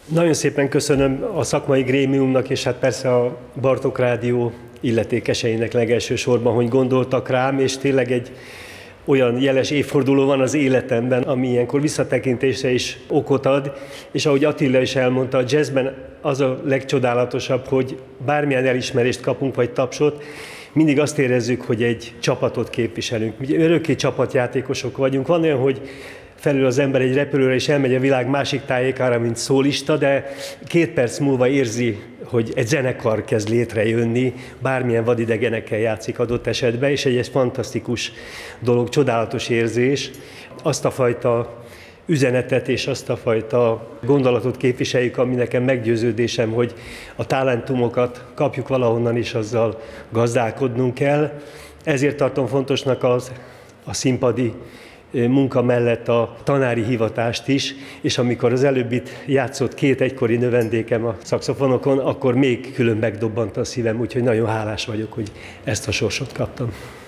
Nagyon szépen köszönöm a szakmai grémiumnak, és hát persze a Bartók Rádió illetékeseinek legelső sorban, hogy gondoltak rám, és tényleg egy olyan jeles évforduló van az életemben, ami ilyenkor visszatekintésre is okot ad, és ahogy Attila is elmondta, a jazzben az a legcsodálatosabb, hogy bármilyen elismerést kapunk, vagy tapsot, mindig azt érezzük, hogy egy csapatot képviselünk. Mi örökké csapatjátékosok vagyunk. Van olyan, hogy felül az ember egy repülőre, és elmegy a világ másik tájékára, mint szólista, de 2 perc múlva érzi, hogy egy zenekar kezd létrejönni, bármilyen vadidegenekkel játszik adott esetben, és egy fantasztikus dolog, csodálatos érzés. Azt a fajta üzenetet és azt a fajta gondolatot képviseljük, ami nekem meggyőződésem, hogy a talentumokat kapjuk valahonnan, és azzal gazdálkodnunk kell. Ezért tartom fontosnak a színpadi munka mellett a tanári hivatást is, és amikor az előbb itt játszott 2 egykori növendékem a szaxofonokon, akkor még külön megdobbant a szívem, úgyhogy nagyon hálás vagyok, hogy ezt a sorsot kaptam.